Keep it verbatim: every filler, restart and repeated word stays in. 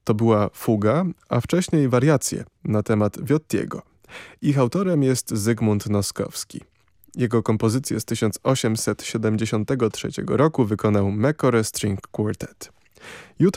To była fuga, a wcześniej wariacje na temat Viottiego. Ich autorem jest Zygmunt Noskowski. Jego kompozycję z tysiąc osiemset siedemdziesiątego trzeciego roku wykonał Mekore String Quartet. Jutro